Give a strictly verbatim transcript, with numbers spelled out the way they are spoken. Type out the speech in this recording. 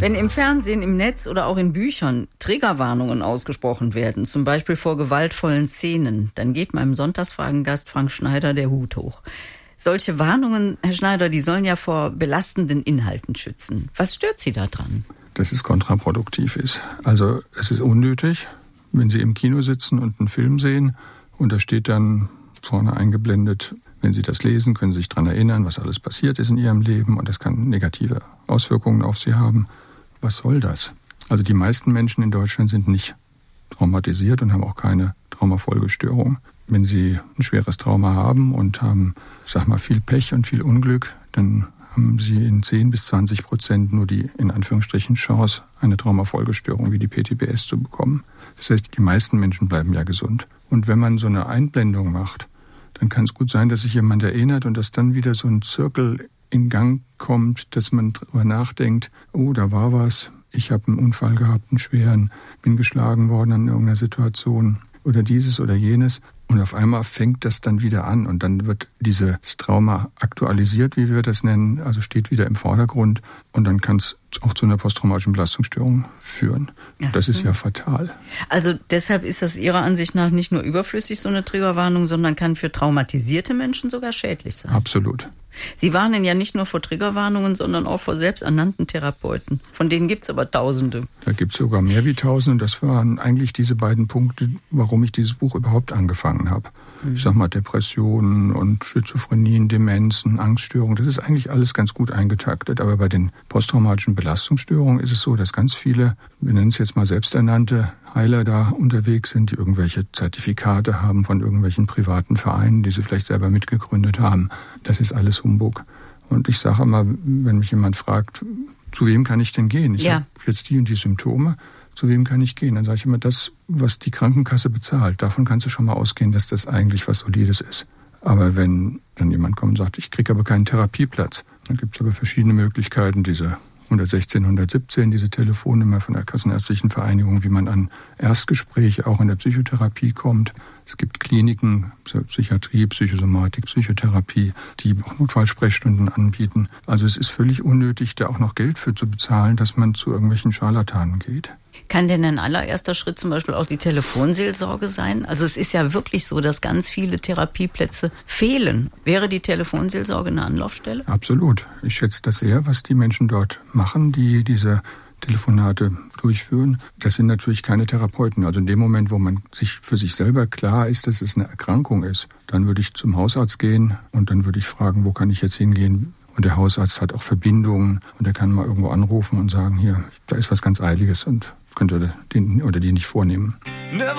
Wenn im Fernsehen, im Netz oder auch in Büchern Triggerwarnungen ausgesprochen werden, zum Beispiel vor gewaltvollen Szenen, dann geht meinem Sonntagsfragengast Frank Schneider der Hut hoch. Solche Warnungen, Herr Schneider, die sollen ja vor belastenden Inhalten schützen. Was stört Sie da dran? Dass es kontraproduktiv ist. Also es ist unnötig, wenn Sie im Kino sitzen und einen Film sehen und da steht dann vorne eingeblendet, wenn Sie das lesen, können Sie sich daran erinnern, was alles passiert ist in Ihrem Leben und das kann negative Auswirkungen auf Sie haben. Was soll das? Also die meisten Menschen in Deutschland sind nicht traumatisiert und haben auch keine Traumafolgestörung. Wenn Sie ein schweres Trauma haben und haben, ich sag mal, viel Pech und viel Unglück, dann haben Sie in zehn bis zwanzig Prozent nur die, in Anführungsstrichen, Chance, eine Traumafolgestörung wie die P T B S zu bekommen. Das heißt, die meisten Menschen bleiben ja gesund. Und wenn man so eine Einblendung macht, dann kann es gut sein, dass sich jemand erinnert und dass dann wieder so ein Zirkel in Gang kommt, dass man darüber nachdenkt, oh, da war was, ich habe einen Unfall gehabt, einen schweren, bin geschlagen worden in irgendeiner Situation oder dieses oder jenes. Und auf einmal fängt das dann wieder an und dann wird dieses Trauma aktualisiert, wie wir das nennen, also steht wieder im Vordergrund und dann kann es auch zu einer posttraumatischen Belastungsstörung führen. Ach das so. Ist ja fatal. Also deshalb ist das Ihrer Ansicht nach nicht nur überflüssig, so eine Triggerwarnung, sondern kann für traumatisierte Menschen sogar schädlich sein. Absolut. Sie warnen ja nicht nur vor Triggerwarnungen, sondern auch vor selbsternannten Therapeuten. Von denen gibt es aber Tausende. Da gibt es sogar mehr wie Tausende. Das waren eigentlich diese beiden Punkte, warum ich dieses Buch überhaupt angefangen habe. Mhm. Ich sag mal Depressionen und Schizophrenien, Demenzen, Angststörungen. Das ist eigentlich alles ganz gut eingetaktet. Aber bei den posttraumatischen Belastungsstörungen ist es so, dass ganz viele, wir nennen es jetzt mal selbsternannte Heiler da unterwegs sind, die irgendwelche Zertifikate haben von irgendwelchen privaten Vereinen, die sie vielleicht selber mitgegründet haben. Das ist alles Humbug. Und ich sage immer, wenn mich jemand fragt, zu wem kann ich denn gehen? Ich ja. habe jetzt die und die Symptome, zu wem kann ich gehen? Dann sage ich immer, das, was die Krankenkasse bezahlt, davon kannst du schon mal ausgehen, dass das eigentlich was Solides ist. Aber wenn dann jemand kommt und sagt, ich kriege aber keinen Therapieplatz, dann gibt es aber verschiedene Möglichkeiten, diese hundertsechzehn, hundertsiebzehn, diese Telefonnummer von der Kassenärztlichen Vereinigung, wie man an Erstgespräche auch in der Psychotherapie kommt. Es gibt Kliniken, Psychiatrie, Psychosomatik, Psychotherapie, die auch Notfallsprechstunden anbieten. Also es ist völlig unnötig, da auch noch Geld für zu bezahlen, dass man zu irgendwelchen Scharlatanen geht. Kann denn ein allererster Schritt zum Beispiel auch die Telefonseelsorge sein? Also es ist ja wirklich so, dass ganz viele Therapieplätze fehlen. Wäre die Telefonseelsorge eine Anlaufstelle? Absolut. Ich schätze das sehr, was die Menschen dort machen, die diese Telefonate durchführen. Das sind natürlich keine Therapeuten. Also in dem Moment, wo man sich für sich selber klar ist, dass es eine Erkrankung ist, dann würde ich zum Hausarzt gehen und dann würde ich fragen, wo kann ich jetzt hingehen? Und der Hausarzt hat auch Verbindungen und er kann mal irgendwo anrufen und sagen, hier, da ist was ganz Eiliges und könnte den oder die nicht vornehmen.